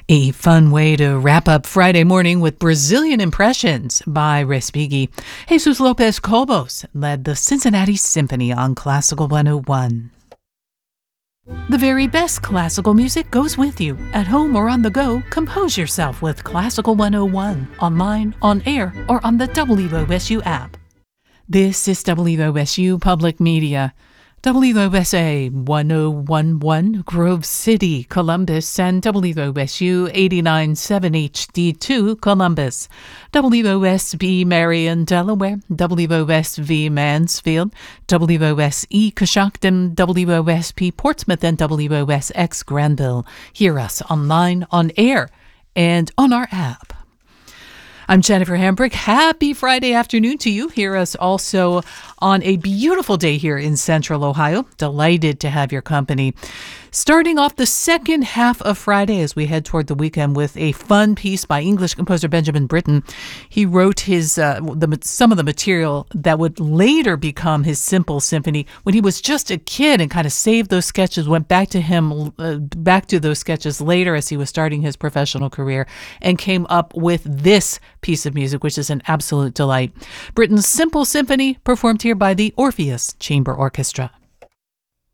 A fun way to wrap up Friday morning with Brazilian Impressions by Respighi. Jesus Lopez Cobos led the Cincinnati Symphony on Classical 101. The very best classical music goes with you. At home or on the go, compose yourself with Classical 101, online, on air, or on the WOSU app. This is WOSU Public Media. WOSA 1011 Grove City, Columbus, and WOSU 897 HD2 Columbus, WOSB Marion, Delaware, WOSV Mansfield, WOSE Coshocton, WOSP Portsmouth, and WOSX Granville. Hear us online, on air, and on our app. I'm Jennifer Hambrick. Happy Friday afternoon to you. Hear us also on a beautiful day here in Central Ohio. Delighted to have your company. Starting off the second half of Friday as we head toward the weekend with a fun piece by English composer Benjamin Britten. He wrote his some of the material that would later become his Simple Symphony when he was just a kid, and kind of saved those sketches, went back to those sketches later as he was starting his professional career, and came up with this piece of music, which is an absolute delight. Britten's Simple Symphony, performed here by the Orpheus Chamber Orchestra.